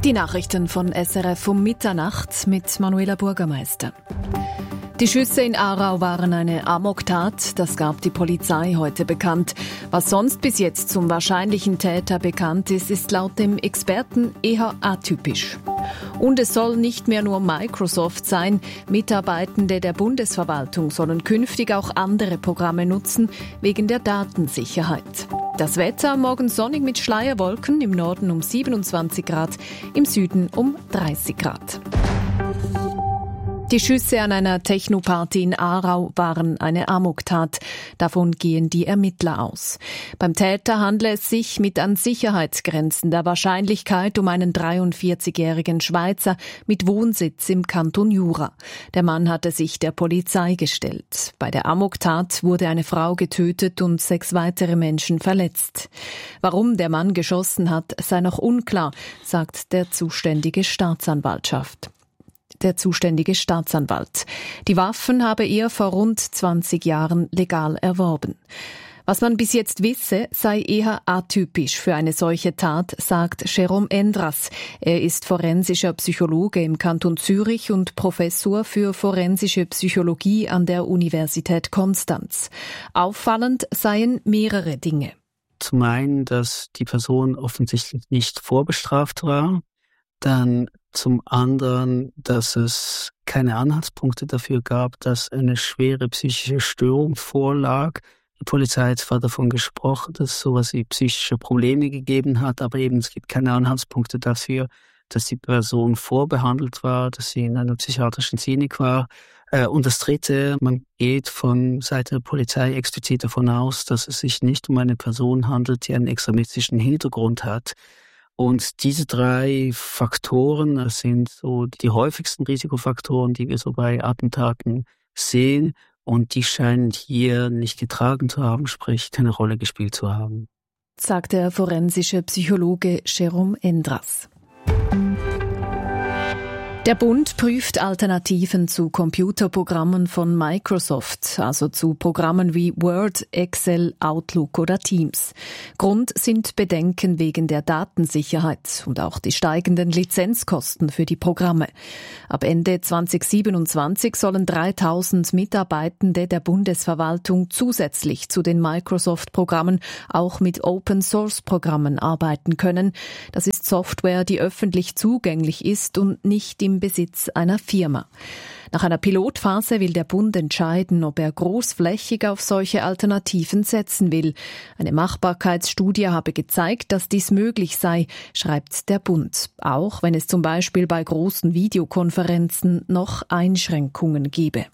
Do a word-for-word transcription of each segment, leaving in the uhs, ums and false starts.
Die Nachrichten von S R F um Mitternacht mit Manuela Bürgermeister. Die Schüsse in Aarau waren eine Amoktat, das gab die Polizei heute bekannt. Was sonst bis jetzt zum wahrscheinlichen Täter bekannt ist, ist laut dem Experten eher atypisch. Und es soll nicht mehr nur Microsoft sein. Mitarbeitende der Bundesverwaltung sollen künftig auch andere Programme nutzen, wegen der Datensicherheit. Das Wetter morgen sonnig mit Schleierwolken, im Norden um siebenundzwanzig Grad, im Süden um dreißig Grad. Die Schüsse an einer Techno-Party in Aarau waren eine Amoktat. Davon gehen die Ermittler aus. Beim Täter handle es sich mit an Sicherheit grenzender Wahrscheinlichkeit um einen dreiundvierzigjährigen Schweizer mit Wohnsitz im Kanton Jura. Der Mann hatte sich der Polizei gestellt. Bei der Amoktat wurde eine Frau getötet und sechs weitere Menschen verletzt. Warum der Mann geschossen hat, sei noch unklar, sagt der zuständige Staatsanwaltschaft. Der zuständige Staatsanwalt. Die Waffen habe er vor rund zwanzig Jahren legal erworben. Was man bis jetzt wisse, sei eher atypisch für eine solche Tat, sagt Jérôme Endras. Er ist forensischer Psychologe im Kanton Zürich und Professor für forensische Psychologie an der Universität Konstanz. Auffallend seien mehrere Dinge. Zum einen, dass die Person offensichtlich nicht vorbestraft war. Dann zum anderen, dass es keine Anhaltspunkte dafür gab, dass eine schwere psychische Störung vorlag. Die Polizei hat zwar davon gesprochen, dass es sowas wie psychische Probleme gegeben hat, aber eben es gibt keine Anhaltspunkte dafür, dass die Person vorbehandelt war, dass sie in einer psychiatrischen Klinik war. Und das Dritte, man geht von Seite der Polizei explizit davon aus, dass es sich nicht um eine Person handelt, die einen extremistischen Hintergrund hat. Und diese drei Faktoren, das sind so die häufigsten Risikofaktoren, die wir so bei Attentaten sehen. Und die scheinen hier nicht getragen zu haben, sprich keine Rolle gespielt zu haben. Sagt der forensische Psychologe Jérôme Endras. Der Bund prüft Alternativen zu Computerprogrammen von Microsoft, also zu Programmen wie Word, Excel, Outlook oder Teams. Grund sind Bedenken wegen der Datensicherheit und auch die steigenden Lizenzkosten für die Programme. Ab Ende zweitausendsiebenundzwanzig sollen dreitausend Mitarbeitende der Bundesverwaltung zusätzlich zu den Microsoft-Programmen auch mit Open-Source-Programmen arbeiten können. Das ist Software, die öffentlich zugänglich ist und nicht im Besitz einer Firma. Nach einer Pilotphase will der Bund entscheiden, ob er großflächig auf solche Alternativen setzen will. Eine Machbarkeitsstudie habe gezeigt, dass dies möglich sei, schreibt der Bund, auch wenn es zum Beispiel bei großen Videokonferenzen noch Einschränkungen gebe.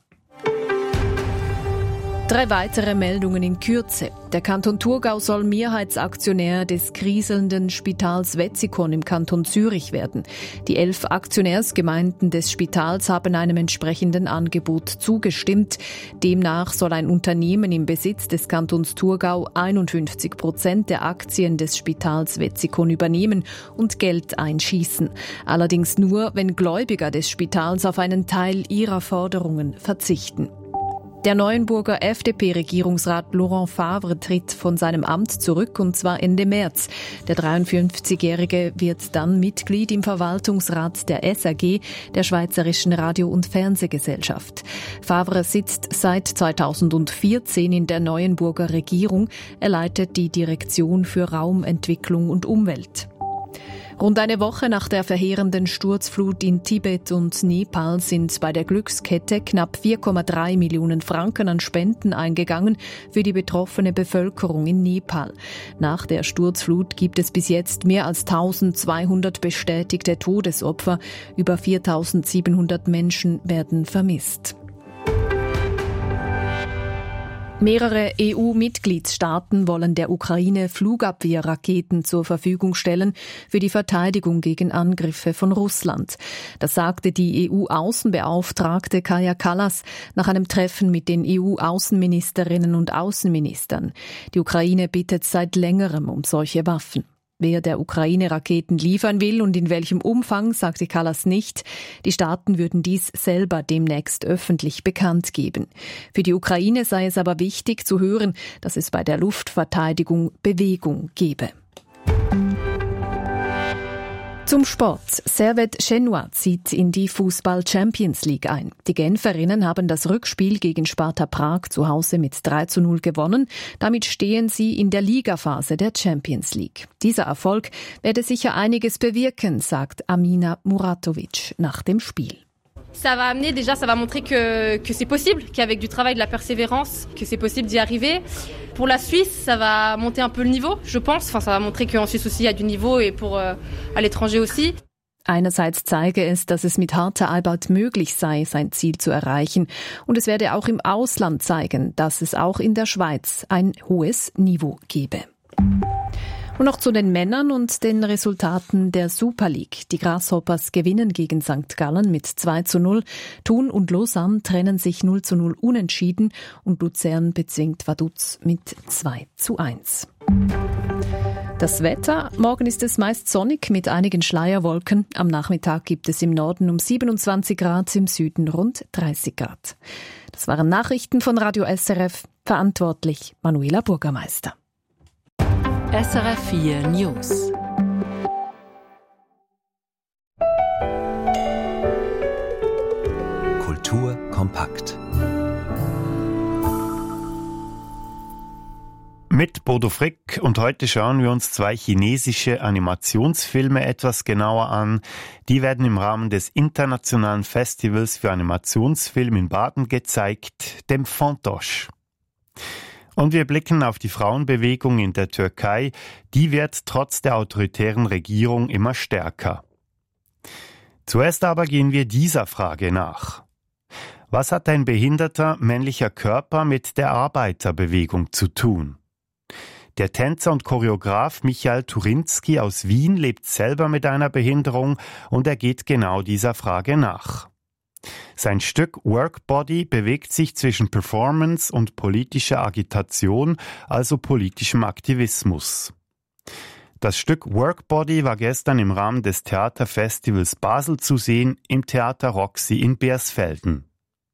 Drei weitere Meldungen in Kürze. Der Kanton Thurgau soll Mehrheitsaktionär des kriselnden Spitals Wetzikon im Kanton Zürich werden. Die elf Aktionärsgemeinden des Spitals haben einem entsprechenden Angebot zugestimmt. Demnach soll ein Unternehmen im Besitz des Kantons Thurgau einundfünfzig Prozent der Aktien des Spitals Wetzikon übernehmen und Geld einschießen. Allerdings nur, wenn Gläubiger des Spitals auf einen Teil ihrer Forderungen verzichten. Der Neuenburger F D P-Regierungsrat Laurent Favre tritt von seinem Amt zurück, und zwar Ende März. Der dreiundfünfzigjährige wird dann Mitglied im Verwaltungsrat der S R G, der Schweizerischen Radio- und Fernsehgesellschaft. Favre sitzt seit zweitausendvierzehn in der Neuenburger Regierung. Er leitet die Direktion für Raumentwicklung und Umwelt. Rund eine Woche nach der verheerenden Sturzflut in Tibet und Nepal sind bei der Glückskette knapp vier Komma drei Millionen Franken an Spenden eingegangen für die betroffene Bevölkerung in Nepal. Nach der Sturzflut gibt es bis jetzt mehr als eintausendzweihundert bestätigte Todesopfer. Über viertausendsiebenhundert Menschen werden vermisst. Mehrere E U-Mitgliedstaaten wollen der Ukraine Flugabwehrraketen zur Verfügung stellen für die Verteidigung gegen Angriffe von Russland. Das sagte die E U-Außenbeauftragte Kaja Kallas nach einem Treffen mit den E U-Außenministerinnen und Außenministern. Die Ukraine bittet seit längerem um solche Waffen. Wer der Ukraine Raketen liefern will und in welchem Umfang, sagte Kallas nicht. Die Staaten würden dies selber demnächst öffentlich bekannt geben. Für die Ukraine sei es aber wichtig zu hören, dass es bei der Luftverteidigung Bewegung gebe. Zum Sport. Servette Genua zieht in die Fußball-Champions League ein. Die Genferinnen haben das Rückspiel gegen Sparta Prag zu Hause mit drei zu null gewonnen. Damit stehen sie in der Ligaphase der Champions League. Dieser Erfolg werde sicher einiges bewirken, sagt Amina Muratovic nach dem Spiel. Ça va amener, déjà, ça va montrer que, que c'est possible, qu'avec du travail, de la persévérance, que c'est possible d'y arriver. Pour la Suisse, ça va monter un peu le niveau, je pense. Enfin, ça va montrer qu'en Suisse aussi, il y a du niveau et pour euh, à l'étranger aussi. Einerseits zeige es, dass es mit harter Arbeit möglich sei, sein Ziel zu erreichen. Und es werde auch im Ausland zeigen, dass es auch in der Schweiz ein hohes Niveau gebe. Und noch zu den Männern und den Resultaten der Super League. Die Grasshoppers gewinnen gegen Sankt Gallen mit zwei zu null. Thun und Lausanne trennen sich null zu null unentschieden und Luzern bezwingt Vaduz mit zwei zu eins. Das Wetter. Morgen ist es meist sonnig mit einigen Schleierwolken. Am Nachmittag gibt es im Norden um siebenundzwanzig Grad, im Süden rund dreißig Grad. Das waren Nachrichten von Radio S R F. Verantwortlich Manuela Burgermeister. S R F vier News. Kultur kompakt. Mit Bodo Frick und heute schauen wir uns zwei chinesische Animationsfilme etwas genauer an. Die werden im Rahmen des Internationalen Festivals für Animationsfilm in Baden gezeigt, dem Fantoche. Und wir blicken auf die Frauenbewegung in der Türkei. Die wird trotz der autoritären Regierung immer stärker. Zuerst aber gehen wir dieser Frage nach. Was hat ein behinderter männlicher Körper mit der Arbeiterbewegung zu tun? Der Tänzer und Choreograf Michael Turinski aus Wien lebt selber mit einer Behinderung und er geht genau dieser Frage nach. Sein Stück Workbody bewegt sich zwischen Performance und politischer Agitation, also politischem Aktivismus. Das Stück Workbody war gestern im Rahmen des Theaterfestivals Basel zu sehen, im Theater Roxy in Beersfelden.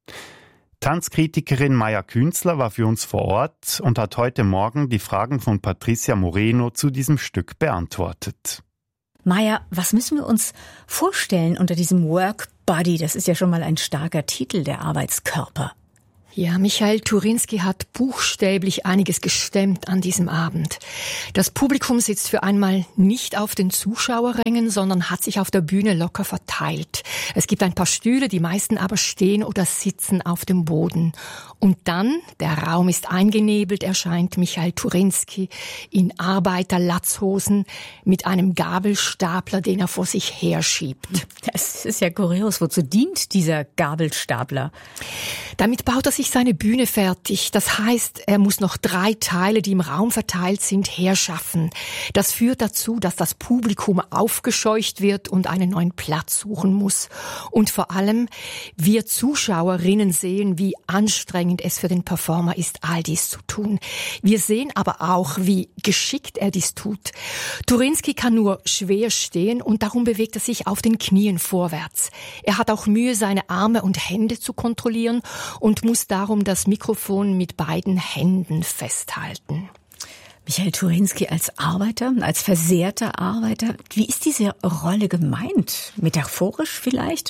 Tanzkritikerin Maja Künzler war für uns vor Ort und hat heute Morgen die Fragen von Patricia Moreno zu diesem Stück beantwortet. Maja, was müssen wir uns vorstellen unter diesem Workbody? Das ist ja schon mal ein starker Titel, der Arbeitskörper. Ja, Michael Turinski hat buchstäblich einiges gestemmt an diesem Abend. Das Publikum sitzt für einmal nicht auf den Zuschauerrängen, sondern hat sich auf der Bühne locker verteilt. Es gibt ein paar Stühle, die meisten aber stehen oder sitzen auf dem Boden. Und dann, der Raum ist eingenebelt, erscheint Michael Turinski in Arbeiterlatzhosen mit einem Gabelstapler, den er vor sich herschiebt. Das ist ja kurios. Wozu dient dieser Gabelstapler? Damit baut er sich seine Bühne fertig. Das heißt, er muss noch drei Teile, die im Raum verteilt sind, herschaffen. Das führt dazu, dass das Publikum aufgescheucht wird und einen neuen Platz suchen muss. Und vor allem, wir Zuschauerinnen sehen, wie anstrengend es für den Performer ist, all dies zu tun. Wir sehen aber auch, wie geschickt er dies tut. Turinski kann nur schwer stehen und darum bewegt er sich auf den Knien vorwärts. Er hat auch Mühe, seine Arme und Hände zu kontrollieren und muss darum das Mikrofon mit beiden Händen festhalten. Michael Turinski als Arbeiter, als versehrter Arbeiter, wie ist diese Rolle gemeint? Metaphorisch vielleicht?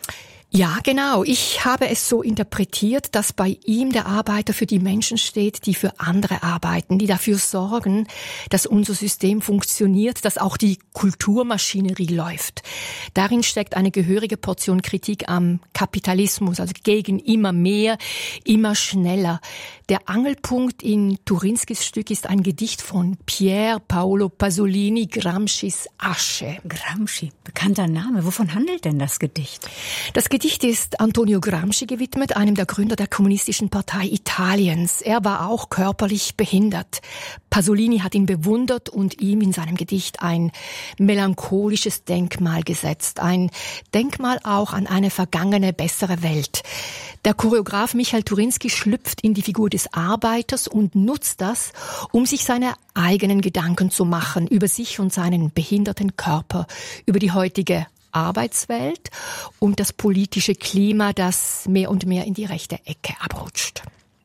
Ja, genau. Ich habe es so interpretiert, dass bei ihm der Arbeiter für die Menschen steht, die für andere arbeiten, die dafür sorgen, dass unser System funktioniert, dass auch die Kulturmaschinerie läuft. Darin steckt eine gehörige Portion Kritik am Kapitalismus, also gegen immer mehr, immer schneller. Der Angelpunkt in Turinskis Stück ist ein Gedicht von Pier Paolo Pasolini, Gramscis Asche. Gramsci, bekannter Name. Wovon handelt denn das Gedicht? Das Gedicht ist Antonio Gramsci gewidmet, einem der Gründer der Kommunistischen Partei Italiens. Er war auch körperlich behindert. Pasolini hat ihn bewundert und ihm in seinem Gedicht ein melancholisches Denkmal gesetzt. Ein Denkmal auch an eine vergangene, bessere Welt. Der Choreograf Michael Turinski schlüpft in die Figur des Arbeiters und nutzt das, um sich seine eigenen Gedanken zu machen über sich und seinen behinderten Körper, über die heutige Arbeitswelt und das politische Klima, das mehr und mehr in die rechte Ecke abrutscht.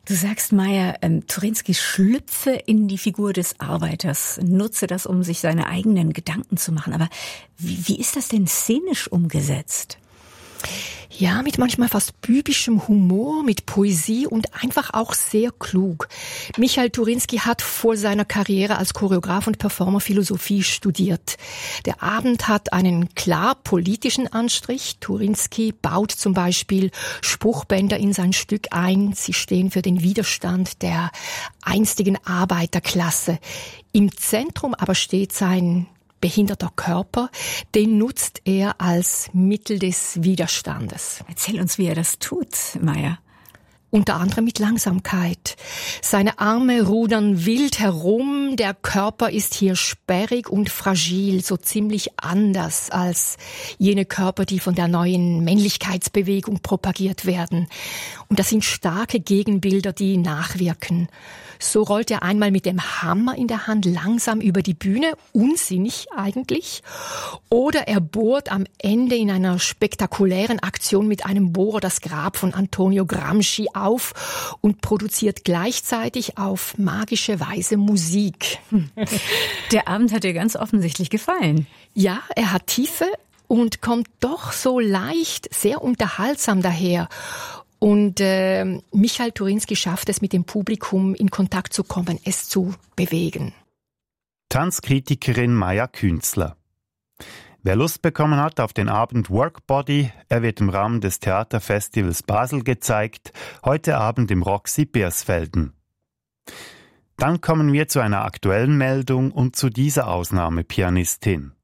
Du sagst, Maja, ähm, Turinski schlüpfe in die Figur des Arbeiters, nutze das, um sich seine eigenen Gedanken zu machen. Aber wie, wie ist das denn szenisch umgesetzt? Ja, mit manchmal fast bübischem Humor, mit Poesie und einfach auch sehr klug. Michael Turinski hat vor seiner Karriere als Choreograf und Performer Philosophie studiert. Der Abend hat einen klar politischen Anstrich. Turinski baut zum Beispiel Spruchbänder in sein Stück ein. Sie stehen für den Widerstand der einstigen Arbeiterklasse. Im Zentrum aber steht sein behinderter Körper, den nutzt er als Mittel des Widerstandes. Erzähl uns, wie er das tut, Maja. Unter anderem mit Langsamkeit. Seine Arme rudern wild herum, der Körper ist hier sperrig und fragil, so ziemlich anders als jene Körper, die von der neuen Männlichkeitsbewegung propagiert werden. Und das sind starke Gegenbilder, die nachwirken. So rollt er einmal mit dem Hammer in der Hand langsam über die Bühne, unsinnig eigentlich. Oder er bohrt am Ende in einer spektakulären Aktion mit einem Bohrer das Grab von Antonio Gramsci auf und produziert gleichzeitig auf magische Weise Musik. Der Abend hat dir ganz offensichtlich gefallen. Ja, er hat Tiefe und kommt doch so leicht, sehr unterhaltsam daher. Und äh, Michael Turinski schafft es, mit dem Publikum in Kontakt zu kommen, es zu bewegen. Tanzkritikerin Maja Künzler. Wer Lust bekommen hat auf den Abend Workbody, er wird im Rahmen des Theaterfestivals Basel gezeigt, heute Abend im Roxy Beersfelden. Dann kommen wir zu einer aktuellen Meldung und zu dieser Ausnahmepianistin.